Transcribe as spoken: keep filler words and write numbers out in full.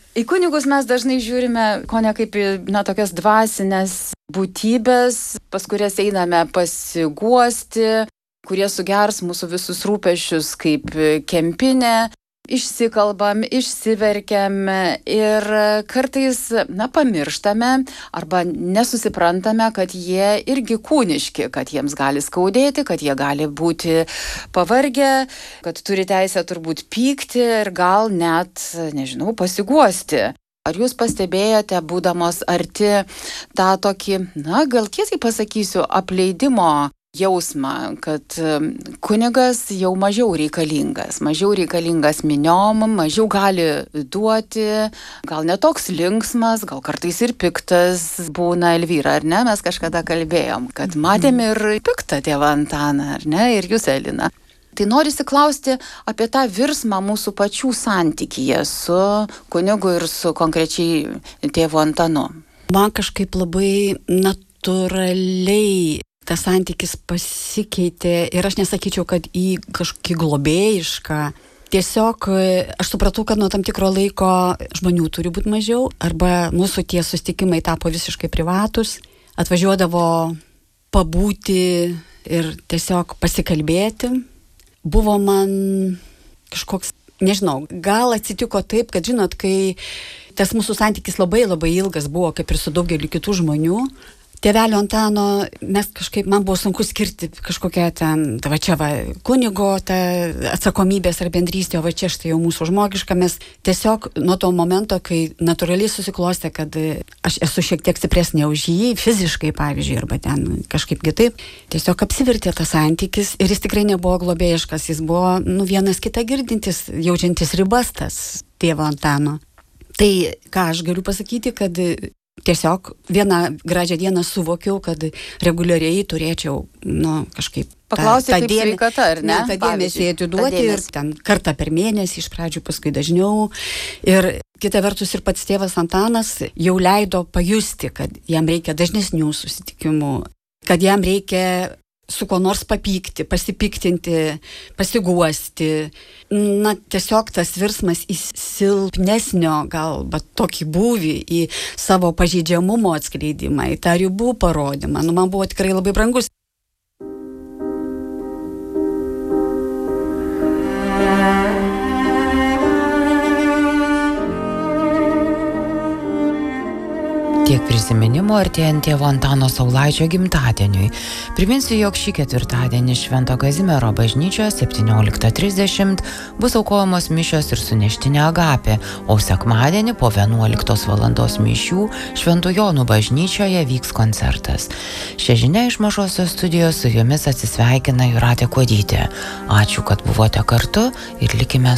Į kunigus mes dažnai žiūrime, ko ne kaip į, na, tokias dvasinės būtybės, pas kurias einame pasiguosti, kurie sugers mūsų visus rūpesčius kaip kempinė. Išsikalbam, išsiverkiam ir kartais, na, pamirštame arba nesusiprantame, kad jie irgi kūniški, kad jiems gali skaudėti, kad jie gali būti pavargę, kad turi teisę turbūt pykti ir gal net, nežinau, pasiguosti. Ar jūs pastebėjote, būdamos arti tą tokį, na, gal tiesiai pasakysiu, apleidimo jausmą, kad kunigas jau mažiau reikalingas, mažiau reikalingas miniom, mažiau gali duoti, gal netoks linksmas, gal kartais ir piktas būna. Elvyra, ar ne? Mes kažkada kalbėjom, kad matėm ir piktą tėvą Antaną, ar ne? Ir jūs, Elina. Tai norisi klausti apie tą virsmą mūsų pačių santykyje su kunigu ir su konkrečiai tėvu Antanu. Man kažkaip labai natūraliai tas santykis pasikeitė ir aš nesakyčiau, kad į kažkokį globėjišką. Tiesiog aš supratau, kad nuo tam tikro laiko žmonių turi būti mažiau, arba mūsų tie susitikimai tapo visiškai privatus, atvažiuodavo pabūti ir tiesiog pasikalbėti. Buvo man kažkoks, nežinau, gal atsitiko taip, kad žinot, kai tas mūsų santykis labai labai ilgas buvo, kaip ir su daugeliu kitų žmonių, tėvelio Antano, mes kažkaip, man buvo sunku skirti kažkokią ten, va čia va, kunigo ta atsakomybės ar bendrystė, o va čia štai jau mūsų žmogiška, mes tiesiog nuo to momento, kai natūraliai susiklostė, kad aš esu šiek tiek stipresnė už jį, fiziškai pavyzdžiui, arba ten kažkaip kitaip, tiesiog apsivertė tas santykis ir jis tikrai nebuvo globėjiškas, jis buvo, nu, vienas kitą girdintis, jaučiantis ribas tas tėvo Antano. Tai ką aš galiu pasakyti, kad tiesiog vieną gražią dieną suvokiau, kad reguliariai turėčiau, nu, kažkaip paklausyti, kaip sveikata, ar ne? Tą dėmesį atiduoti ir ten kartą per mėnesį, iš pradžių, paskui dažniau. Ir kita vertus ir pats tėvas Antanas jau leido pajusti, kad jam reikia dažnesnių susitikimų, kad jam reikia su kuo nors papykti, pasipiktinti, pasiguosti. Na, tiesiog tas virsmas į silpnesnio, gal, bet tokį būvį, į savo pažeidžiamumo atskleidimą, į tą ribų parodymą. Nu, man buvo tikrai labai brangus. Tiek prisiminimų artėjant tėvo Antano Saulaičio gimtadieniui. Priminsiu, jog šį ketvirtadienį Švento Kazimiero bažnyčioje septynioliktą trisdešimt bus aukojamos mišios ir suneštinė agapė, o sekmadienį po vienuoliktos valandos mišių Šventų Jonų bažnyčioje vyks koncertas. Šią žinią iš Mažosios studijos su jumis atsisveikina Jūratė Kuodytė. Ačiū, kad buvote kartu ir likime